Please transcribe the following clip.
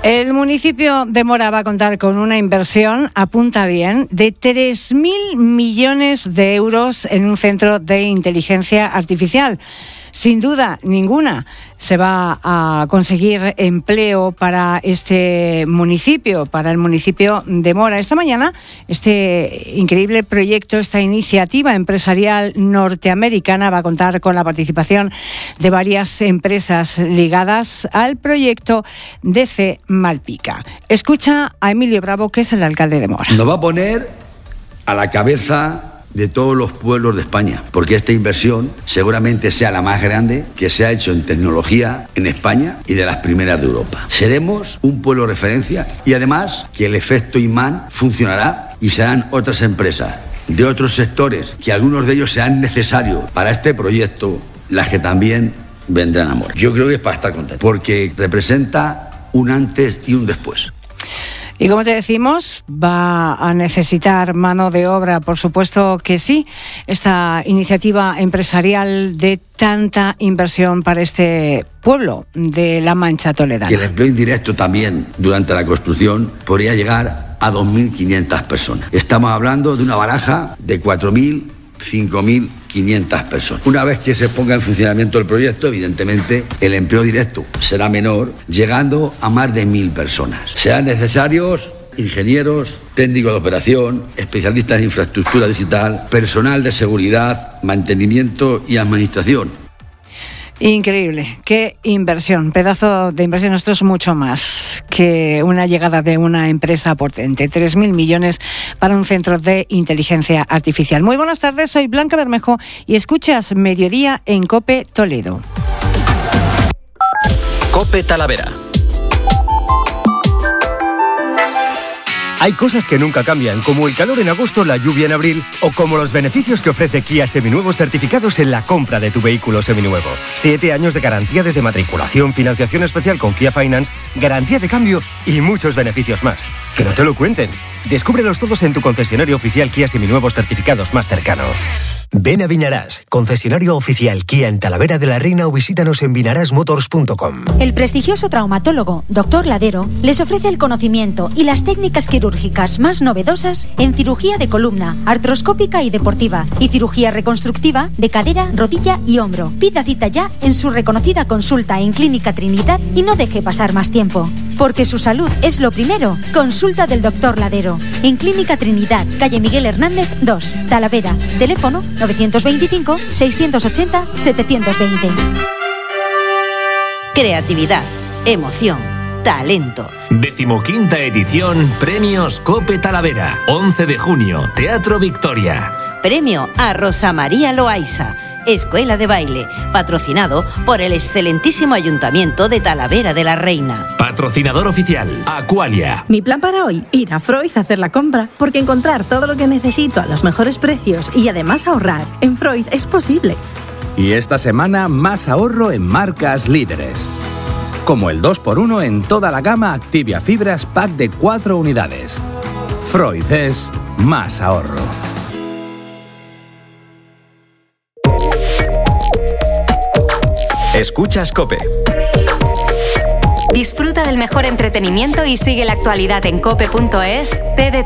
El municipio de Móra va a contar con una inversión, apunta bien, de 3.000 millones de euros en un centro de inteligencia artificial. Sin duda ninguna se va a conseguir empleo para este municipio, para el municipio de Móra. Esta mañana, este increíble proyecto, esta iniciativa empresarial norteamericana va a contar con la participación de varias empresas ligadas al proyecto DC Malpica. Escucha a Emilio Bravo, que es el alcalde de Móra. Nos va a poner a la cabeza de todos los pueblos de España, porque esta inversión seguramente sea la más grande que se ha hecho en tecnología en España y de las primeras de Europa. Seremos un pueblo de referencia y además que el efecto imán funcionará y serán otras empresas de otros sectores, que algunos de ellos sean necesarios para este proyecto, las que también vendrán a Móra. Yo creo que es para estar contento, porque representa un antes y un después. Y como te decimos, va a necesitar mano de obra, por supuesto que sí, esta iniciativa empresarial de tanta inversión para este pueblo de La Mancha Toledana. Y el empleo indirecto también durante la construcción podría llegar a 2.500 personas. Estamos hablando de una baraja de 4.000, 5.500 personas. Una vez que se ponga en funcionamiento el proyecto, evidentemente el empleo directo será menor, llegando a más de 1.000 personas. Serán necesarios ingenieros, técnicos de operación, especialistas en infraestructura digital, personal de seguridad, mantenimiento y administración. Increíble, qué inversión, pedazo de inversión. Esto es mucho más que una llegada de una empresa potente. 3.000 millones para un centro de inteligencia artificial. Muy buenas tardes, soy Blanca Bermejo y escuchas Mediodía en COPE Toledo. COPE Talavera. Hay cosas que nunca cambian, como el calor en agosto, la lluvia en abril, o como los beneficios que ofrece Kia Seminuevos certificados en la compra de tu vehículo seminuevo. 7 años de garantía desde matriculación, financiación especial con Kia Finance, garantía de cambio y muchos beneficios más. Que no te lo cuenten. Descúbrelos todos en tu concesionario oficial Kia Seminuevos certificados más cercano. Ven a Vinarás, concesionario oficial Kia en Talavera de la Reina, o visítanos en vinarasmotors.com. El prestigioso traumatólogo Dr. Ladero les ofrece el conocimiento y las técnicas quirúrgicas más novedosas en cirugía de columna, artroscópica y deportiva, y cirugía reconstructiva de cadera, rodilla y hombro. Pida cita ya en su reconocida consulta en Clínica Trinidad y no deje pasar más tiempo, porque su salud es lo primero. Consulta del Dr. Ladero en Clínica Trinidad, calle Miguel Hernández 2, Talavera. Teléfono 925-680-720. Creatividad, emoción, talento. 15ª edición Premios COPE Talavera. 11 de junio, Teatro Victoria. Premio a Rosa María Loaiza, Escuela de Baile, patrocinado por el excelentísimo Ayuntamiento de Talavera de la Reina. Patrocinador oficial, Aqualia. Mi plan para hoy, ir a Freud a hacer la compra, porque encontrar todo lo que necesito a los mejores precios y además ahorrar en Freud es posible. Y esta semana más ahorro en marcas líderes, como el 2x1 en toda la gama Activia Fibras Pack de 4 unidades. Freud es más ahorro. Escuchas COPE. Disfruta del mejor entretenimiento y sigue la actualidad en cope.es, TDT